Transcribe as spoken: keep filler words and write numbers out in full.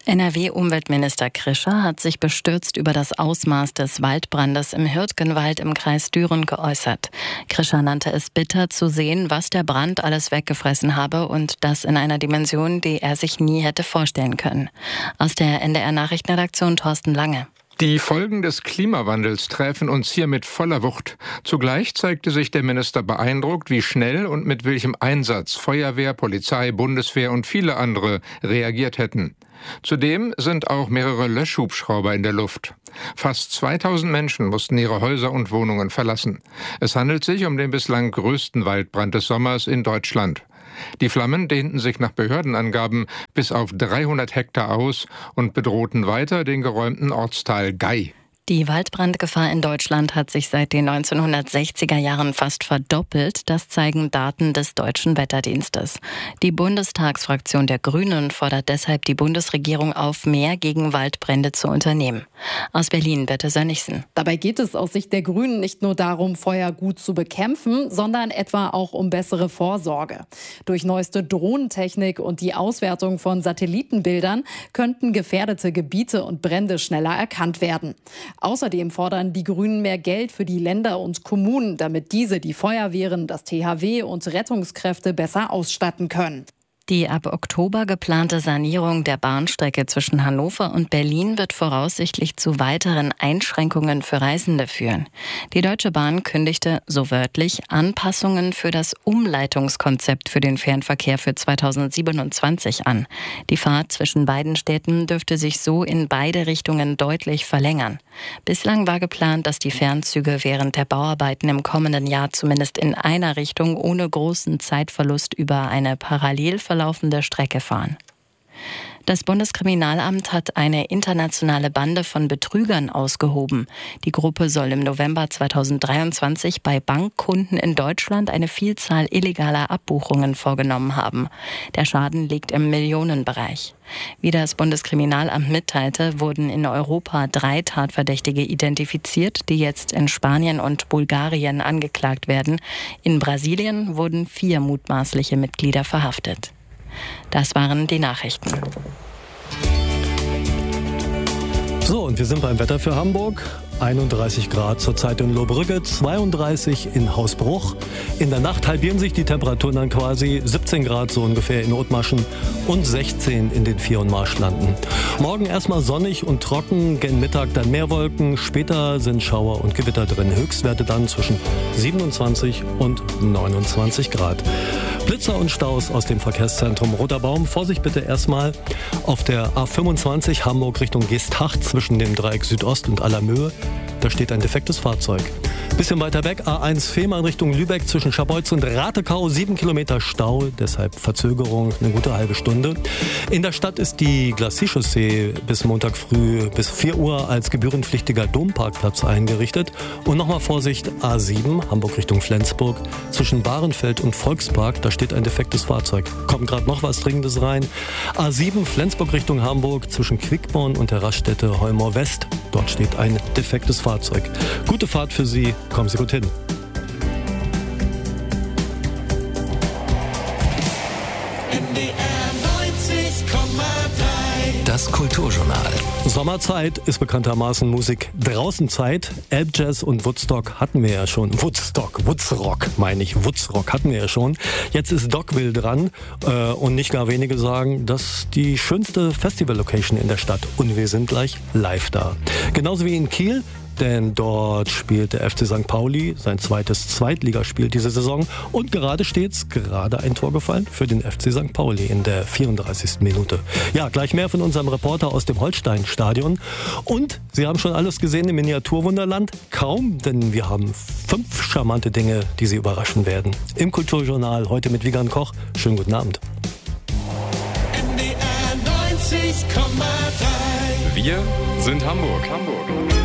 N R W-Umweltminister Krischer hat sich bestürzt über das Ausmaß des Waldbrandes im Hürtgenwald im Kreis Düren geäußert. Krischer nannte es bitter zu sehen, was der Brand alles weggefressen habe und das in einer Dimension, die er sich nie hätte vorstellen können. Aus der N D R-Nachrichtenredaktion Thorsten Lange. Die Folgen des Klimawandels treffen uns hier mit voller Wucht. Zugleich zeigte sich der Minister beeindruckt, wie schnell und mit welchem Einsatz Feuerwehr, Polizei, Bundeswehr und viele andere reagiert hätten. Zudem sind auch mehrere Löschhubschrauber in der Luft. Fast zweitausend Menschen mussten ihre Häuser und Wohnungen verlassen. Es handelt sich um den bislang größten Waldbrand des Sommers in Deutschland. Die Flammen dehnten sich nach Behördenangaben bis auf dreihundert Hektar aus und bedrohten weiter den geräumten Ortsteil Gay. Die Waldbrandgefahr in Deutschland hat sich seit den neunzehnhundertsechziger Jahren fast verdoppelt. Das zeigen Daten des Deutschen Wetterdienstes. Die Bundestagsfraktion der Grünen fordert deshalb die Bundesregierung auf, mehr gegen Waldbrände zu unternehmen. Aus Berlin, Birte Sönnigsen. Dabei geht es aus Sicht der Grünen nicht nur darum, Feuer gut zu bekämpfen, sondern etwa auch um bessere Vorsorge. Durch neueste Drohnentechnik und die Auswertung von Satellitenbildern könnten gefährdete Gebiete und Brände schneller erkannt werden. Außerdem fordern die Grünen mehr Geld für die Länder und Kommunen, damit diese die Feuerwehren, das T H W und Rettungskräfte besser ausstatten können. Die ab Oktober geplante Sanierung der Bahnstrecke zwischen Hannover und Berlin wird voraussichtlich zu weiteren Einschränkungen für Reisende führen. Die Deutsche Bahn kündigte, so wörtlich, Anpassungen für das Umleitungskonzept für den Fernverkehr für zweitausendsiebenundzwanzig an. Die Fahrt zwischen beiden Städten dürfte sich so in beide Richtungen deutlich verlängern. Bislang war geplant, dass die Fernzüge während der Bauarbeiten im kommenden Jahr zumindest in einer Richtung ohne großen Zeitverlust über eine parallel verlaufende Strecke fahren. Das Bundeskriminalamt hat eine internationale Bande von Betrügern ausgehoben. Die Gruppe soll im November zweitausenddreiundzwanzig bei Bankkunden in Deutschland eine Vielzahl illegaler Abbuchungen vorgenommen haben. Der Schaden liegt im Millionenbereich. Wie das Bundeskriminalamt mitteilte, wurden in Europa drei Tatverdächtige identifiziert, die jetzt in Spanien und Bulgarien angeklagt werden. In Brasilien wurden vier mutmaßliche Mitglieder verhaftet. Das waren die Nachrichten. So, und wir sind beim Wetter für Hamburg. einunddreißig Grad zurzeit in Lohbrügge, zweiunddreißig in Hausbruch. In der Nacht halbieren sich die Temperaturen dann quasi, siebzehn Grad so ungefähr in Othmarschen und sechzehn in den Vier- und Marschlanden. Morgen erstmal sonnig und trocken, gen Mittag dann mehr Wolken, später sind Schauer und Gewitter drin. Höchstwerte dann zwischen siebenundzwanzig und neunundzwanzig Grad. Blitzer und Staus aus dem Verkehrszentrum Roter Baum. Vorsicht bitte erstmal auf der A fünfundzwanzig Hamburg Richtung Geesthacht zwischen dem Dreieck Südost und Allermöhe. Da steht ein defektes Fahrzeug. Bisschen weiter weg, A eins Fehmarn Richtung Lübeck zwischen Scharbeutz und Ratekau, sieben Kilometer Stau, deshalb Verzögerung, eine gute halbe Stunde. In der Stadt ist die Glacis-Chaussee bis Montag früh bis vier Uhr als gebührenpflichtiger Domparkplatz eingerichtet. Und nochmal Vorsicht, A sieben Hamburg Richtung Flensburg zwischen Bahrenfeld und Volkspark, da steht ein defektes Fahrzeug. Kommt gerade noch was Dringendes rein. A sieben Flensburg Richtung Hamburg zwischen Quickborn und der Raststätte Heumor West, dort steht ein defektes Fahrzeug. Gute Fahrt für Sie. Kommen Sie gut hin. Das Kulturjournal. Sommerzeit ist bekanntermaßen Musik Draußenzeit. Elbjazz und Woodstock hatten wir ja schon. Woodstock, Woodsrock meine ich. Woodsrock hatten wir ja schon. Jetzt ist Dockville dran äh, und nicht gar wenige sagen, das ist die schönste Festival-Location in der Stadt. Und wir sind gleich live da. Genauso wie in Kiel. Denn dort spielt der F C Sankt Pauli sein zweites Zweitligaspiel diese Saison. Und gerade steht's, gerade ein Tor gefallen für den F C Sankt Pauli in der vierunddreißigsten Minute. Ja, gleich mehr von unserem Reporter aus dem Holstein-Stadion. Und Sie haben schon alles gesehen im Miniaturwunderland? Kaum, denn wir haben fünf charmante Dinge, die Sie überraschen werden. Im Kulturjournal heute mit Wiegand Koch. Schönen guten Abend. N D R neunzig Komma drei. Wir sind Hamburg. Hamburg.